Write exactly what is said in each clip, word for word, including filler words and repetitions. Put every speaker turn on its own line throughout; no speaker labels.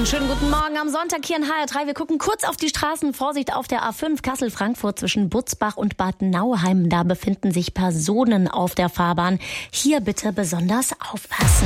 Einen schönen guten Morgen am Sonntag hier in H R drei. Wir gucken kurz auf die Straßen. Vorsicht auf der A fünf Kassel-Frankfurt zwischen Butzbach und Bad Nauheim. Da befinden sich Personen auf der Fahrbahn. Hier bitte besonders aufpassen.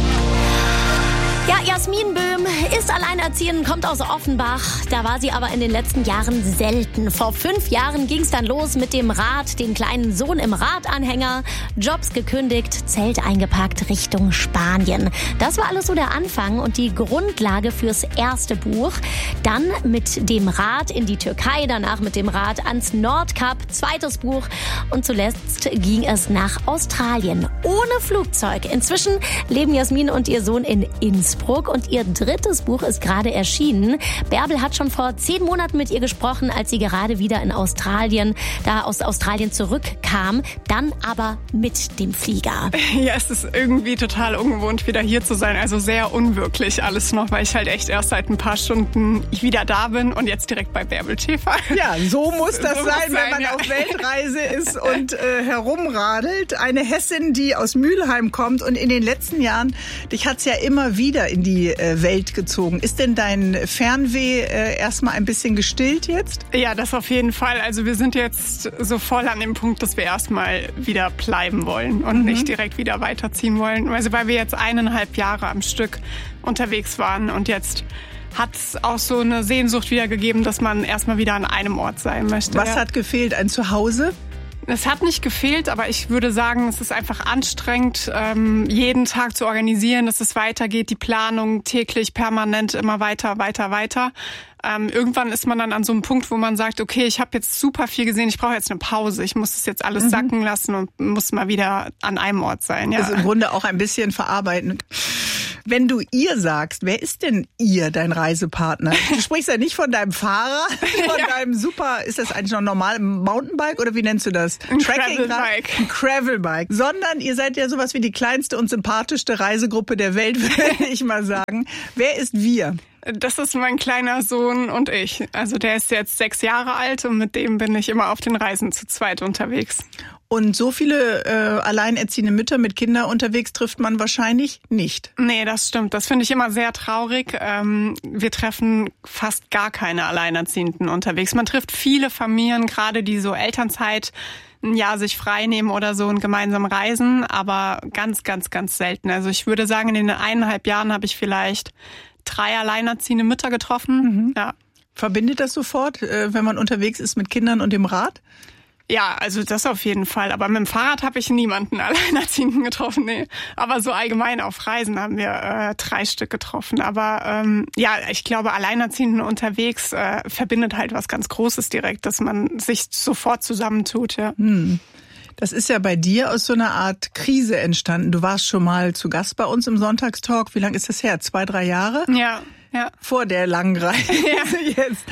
Ja, Jasmin Böhm ist alleinerziehend, kommt aus Offenbach. Da war sie aber in den letzten Jahren selten. Vor fünf Jahren ging es dann los mit dem Rad, den kleinen Sohn im Radanhänger, Jobs gekündigt, Zelt eingepackt Richtung Spanien. Das war alles so der Anfang und die Grundlage fürs erste Buch. Dann mit dem Rad in die Türkei, danach mit dem Rad ans Nordkap, zweites Buch. Und zuletzt ging es nach Australien, ohne Flugzeug. Inzwischen leben Jasmin und ihr Sohn in Innsbruck. Und ihr drittes Buch ist gerade erschienen. Bärbel hat schon vor zehn Monaten mit ihr gesprochen, als sie gerade wieder in Australien, da aus Australien zurückkam, dann aber mit dem Flieger.
Ja, es ist irgendwie total ungewohnt, wieder hier zu sein. Also sehr unwirklich alles noch, weil ich halt echt erst seit ein paar Stunden wieder da bin und jetzt direkt bei Bärbel Schäfer.
Ja, so muss das
so
sein,
muss
wenn
sein,
man
ja.
auf Weltreise ist und äh, herumradelt. Eine Hessin, die aus Mülheim kommt und in den letzten Jahren, dich hat's ja immer wieder in die äh, Welt gezogen. Ist denn dein Fernweh äh, erstmal ein bisschen gestillt jetzt?
Ja, das auf jeden Fall. Also wir sind jetzt so voll an dem Punkt, dass wir erstmal wieder bleiben wollen und mhm. nicht direkt wieder weiterziehen wollen. Also weil wir jetzt eineinhalb Jahre am Stück unterwegs waren und jetzt hat es auch so eine Sehnsucht wieder gegeben, dass man erstmal wieder an einem Ort sein möchte.
Was
ja.
hat gefehlt? Ein Zuhause?
Es hat nicht gefehlt, aber ich würde sagen, es ist einfach anstrengend, ähm, jeden Tag zu organisieren, dass es weitergeht, die Planung täglich, permanent immer weiter, weiter, weiter. Ähm, irgendwann ist man dann an so einem Punkt, wo man sagt, okay, ich habe jetzt super viel gesehen, ich brauche jetzt eine Pause, ich muss das jetzt alles mhm. sacken lassen und muss mal wieder an einem Ort sein. Ja.
Das ist im Grunde auch ein bisschen verarbeiten. Wenn du ihr sagst, wer ist denn ihr, dein Reisepartner? Du sprichst ja nicht von deinem Fahrer, von ja. deinem super, ist das eigentlich noch normal, Mountainbike oder wie nennst du das?
Ein Gravelbike.
Ein Gravelbike. Sondern ihr seid ja sowas wie die kleinste und sympathischste Reisegruppe der Welt, würde ich mal sagen. Wer ist wir?
Das ist mein kleiner Sohn und ich. Also der ist jetzt sechs Jahre alt und mit dem bin ich immer auf den Reisen zu zweit unterwegs.
Und so viele äh, alleinerziehende Mütter mit Kindern unterwegs trifft man wahrscheinlich nicht.
Nee, das stimmt. Das finde ich immer sehr traurig. Ähm, wir treffen fast gar keine Alleinerziehenden unterwegs. Man trifft viele Familien, gerade die so Elternzeit ein Jahr sich frei nehmen oder so und gemeinsam reisen, aber ganz, ganz, ganz selten. Also ich würde sagen, in den eineinhalb Jahren habe ich vielleicht drei alleinerziehende Mütter getroffen.
Mhm.
Ja.
Verbindet das sofort, wenn man unterwegs ist mit Kindern und dem Rad?
Ja, also das auf jeden Fall. Aber mit dem Fahrrad habe ich niemanden Alleinerziehenden getroffen. Nee. Aber so allgemein auf Reisen haben wir äh, drei Stück getroffen. Aber ähm, ja, ich glaube, Alleinerziehenden unterwegs äh, verbindet halt was ganz Großes direkt, dass man sich sofort zusammentut. Ja.
Hm. Das ist ja bei dir aus so einer Art Krise entstanden. Du warst schon mal zu Gast bei uns im Sonntagstalk. Wie lange ist das her? Zwei, drei Jahre?
Ja, ja.
Vor der langen Reise ja. jetzt.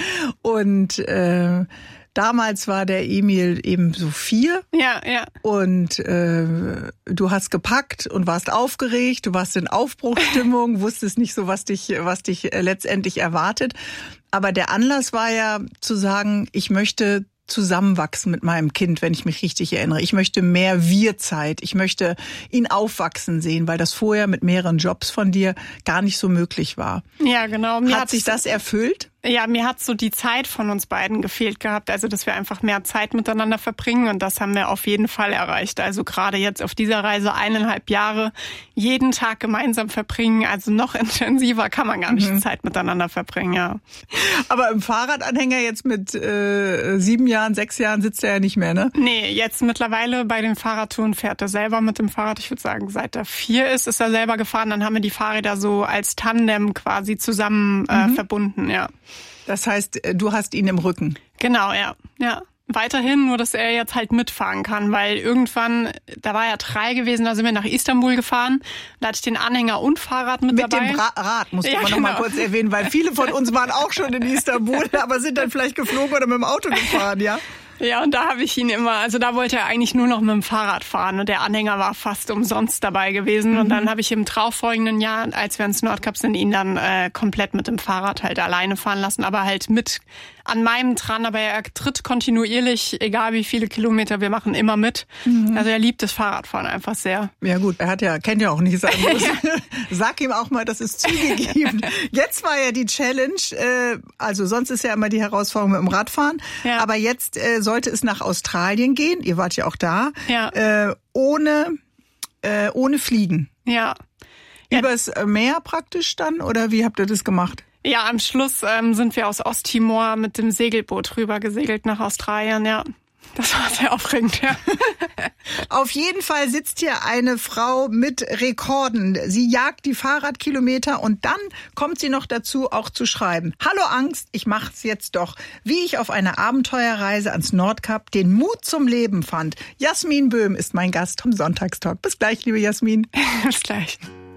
Und äh, damals war der Emil eben so vier.
Ja, ja.
Und äh, du hast gepackt und warst aufgeregt. Du warst in Aufbruchsstimmung, wusstest nicht so, was dich, was dich letztendlich erwartet. Aber der Anlass war ja zu sagen, ich möchte zusammenwachsen mit meinem Kind, wenn ich mich richtig erinnere. Ich möchte mehr Wir-Zeit. Ich möchte ihn aufwachsen sehen, weil das vorher mit mehreren Jobs von dir gar nicht so möglich war.
Ja, genau. Mir
Hat sich das erfüllt?
Ja, mir hat so die Zeit von uns beiden gefehlt gehabt, also dass wir einfach mehr Zeit miteinander verbringen und das haben wir auf jeden Fall erreicht. Also gerade jetzt auf dieser Reise eineinhalb Jahre jeden Tag gemeinsam verbringen, also noch intensiver kann man gar nicht mhm. Zeit miteinander verbringen, ja.
Aber im Fahrradanhänger jetzt mit äh, sieben Jahren, sechs Jahren sitzt er ja nicht mehr, ne?
Nee, jetzt mittlerweile bei den Fahrradtouren fährt er selber mit dem Fahrrad. Ich würde sagen, seit er vier ist, ist er selber gefahren. Dann haben wir die Fahrräder so als Tandem quasi zusammen äh, mhm. verbunden, ja.
Das heißt, du hast ihn im Rücken.
Genau, ja, ja. Weiterhin, nur dass er jetzt halt mitfahren kann, weil irgendwann, da war er drei gewesen, da sind wir nach Istanbul gefahren, da hatte ich den Anhänger und Fahrrad mit,
mit
dabei.
Mit dem Ra- Rad, muss
ja,
man
genau.
noch mal kurz erwähnen, weil viele von uns waren auch schon in Istanbul, aber sind dann vielleicht geflogen oder mit dem Auto gefahren, ja?
Ja, und da habe ich ihn immer, also da wollte er eigentlich nur noch mit dem Fahrrad fahren und der Anhänger war fast umsonst dabei gewesen. Mhm. Und dann habe ich im darauffolgenden Jahr, als wir ins Nordkap sind, ihn dann äh, komplett mit dem Fahrrad halt alleine fahren lassen, aber halt mit an meinem dran, aber er tritt kontinuierlich, egal wie viele Kilometer wir machen, immer mit. Mhm. Also er liebt das Fahrradfahren einfach sehr.
Ja gut, er hat ja, kennt ja auch nichts anderes. Sag ihm auch mal, dass es Züge gibt. Jetzt war ja die Challenge, äh, also sonst ist ja immer die Herausforderung mit dem Radfahren, ja. aber jetzt äh, sollte es nach Australien gehen, ihr wart ja auch da,
ja.
äh, ohne, äh, ohne Fliegen.
Ja.
Übers Meer praktisch dann, oder wie habt ihr das gemacht?
Ja, am Schluss ähm, sind wir aus Osttimor mit dem Segelboot rüber gesegelt nach Australien, ja. Das war sehr aufregend, ja.
Auf jeden Fall sitzt hier eine Frau mit Rekorden. Sie jagt die Fahrradkilometer und dann kommt sie noch dazu, auch zu schreiben. Hallo Angst, ich mach's jetzt doch. Wie ich auf einer Abenteuerreise ans Nordkap den Mut zum Leben fand. Jasmin Böhm ist mein Gast vom Sonntagstalk. Bis gleich, liebe Jasmin.
Bis gleich.